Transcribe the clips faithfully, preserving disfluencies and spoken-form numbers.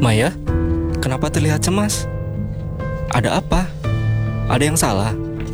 Maya, kenapa terlihat cemas? Ada apa? Ada yang salah?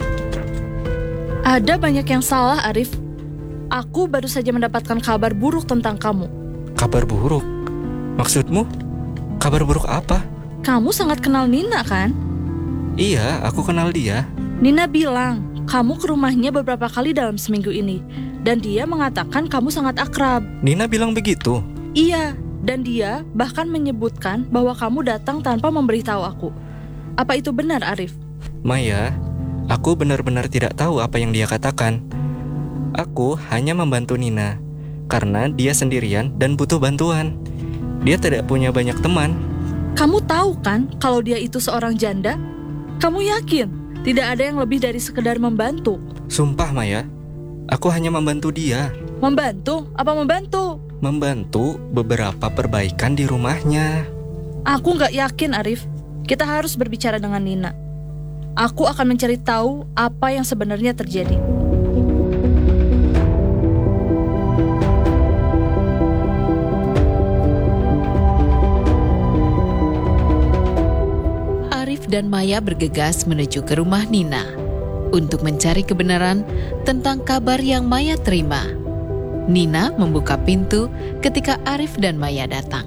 Ada banyak yang salah, Arif. Aku baru saja mendapatkan kabar buruk tentang kamu. Kabar buruk? Maksudmu? Kabar buruk apa? Kamu sangat kenal Nina, kan? Iya, aku kenal dia. Nina bilang kamu ke rumahnya beberapa kali dalam seminggu ini. Dan dia mengatakan kamu sangat akrab. Nina bilang begitu? Iya, dan dia bahkan menyebutkan bahwa kamu datang tanpa memberitahu aku. Apa itu benar, Arif? Maya, aku benar-benar tidak tahu apa yang dia katakan. Aku hanya membantu Nina karena dia sendirian dan butuh bantuan. Dia tidak punya banyak teman. Kamu tahu kan kalau dia itu seorang janda? Kamu yakin tidak ada yang lebih dari sekedar membantu? Sumpah, Maya, aku hanya membantu dia. Membantu? Apa membantu? Membantu beberapa perbaikan di rumahnya. Aku nggak yakin, Arif. Kita harus berbicara dengan Nina. Aku akan mencari tahu apa yang sebenarnya terjadi. Arif dan Maya bergegas menuju ke rumah Nina untuk mencari kebenaran tentang kabar yang Maya terima. Nina membuka pintu ketika Arif dan Maya datang.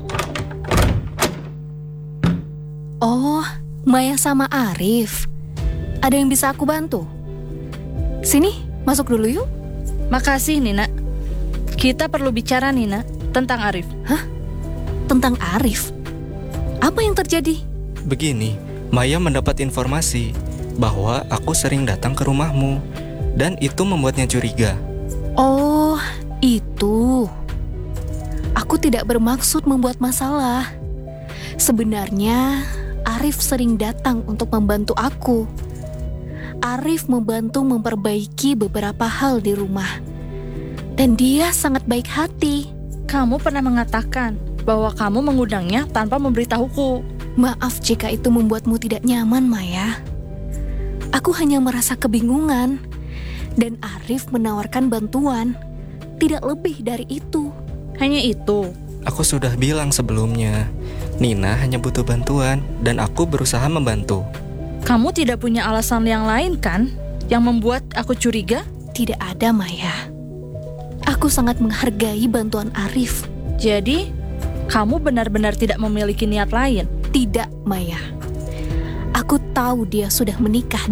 Oh, Maya sama Arif. Ada yang bisa aku bantu? Sini, masuk dulu yuk. Makasih, Nina. Kita perlu bicara, Nina, tentang Arif. Hah? Tentang Arif? Apa yang terjadi? Begini, Maya mendapat informasi bahwa aku sering datang ke rumahmu, dan itu membuatnya curiga. Oh, itu. Aku tidak bermaksud membuat masalah. Sebenarnya, Arif sering datang untuk membantu aku. Arif membantu memperbaiki beberapa hal di rumah. Dan dia sangat baik hati. Kamu pernah mengatakan bahwa kamu mengundangnya tanpa memberitahuku. Maaf jika itu membuatmu tidak nyaman, Maya. Aku hanya merasa kebingungan. Dan Arif menawarkan bantuan. Tidak lebih dari itu. Hanya itu. Aku sudah bilang sebelumnya, Nina hanya butuh bantuan dan aku berusaha membantu. Kamu tidak punya alasan yang lain, kan? Yang membuat aku curiga? Tidak ada, Maya. Aku sangat menghargai bantuan Arif. Jadi, kamu benar-benar tidak memiliki niat lain? Tidak, Maya. Aku tahu dia sudah menikah